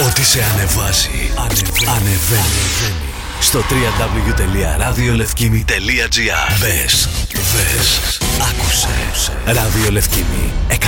Ό,τι σε ανεβάζει, ανεβαίνει. Στο www.radiolefkimi.gr. Μπες, άκουσε. Ραδιολευκήμι.